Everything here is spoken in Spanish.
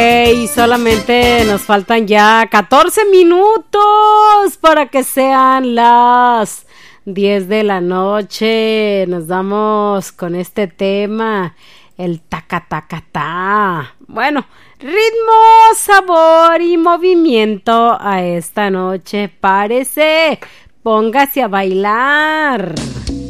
Y solamente nos faltan ya 14 minutos para que sean las 10 de la noche. Nos damos con este tema, el taca taca ta. Bueno, ritmo, sabor y movimiento a esta noche. Párese, póngase a bailar.